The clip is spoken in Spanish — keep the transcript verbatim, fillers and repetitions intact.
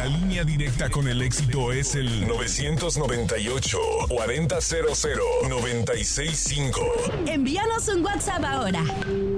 línea directa con el éxito es el nueve nueve ocho, cuarenta cero cero, noventa y seis cinco. Envíanos un WhatsApp ahora.